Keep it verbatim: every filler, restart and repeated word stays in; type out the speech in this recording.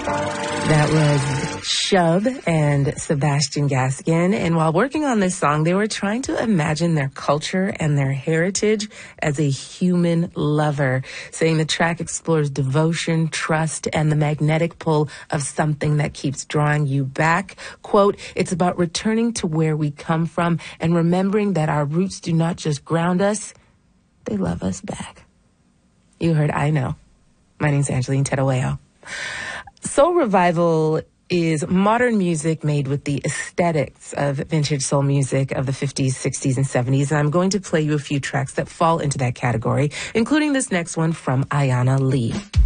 That was Shub and Sebastian Gaskin. And while working on this song, they were trying to imagine their culture and their heritage as a human lover, saying the track explores devotion, trust, and the magnetic pull of something that keeps drawing you back. Quote, it's about returning to where we come from and remembering that our roots do not just ground us, they love us back. You heard I Know. My name's Angeline Tedaweo. Soul Revival is modern music made with the aesthetics of vintage soul music of the fifties, sixties, and seventies. And I'm going to play you a few tracks that fall into that category, including this next one from Ayanna Lee.